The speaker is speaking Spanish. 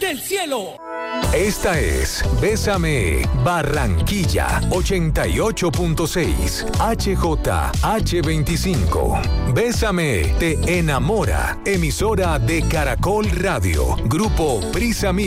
del cielo. Esta es Bésame Barranquilla 88.6 HJH25. Bésame te enamora. Emisora de Caracol Radio. Grupo Prisa Media.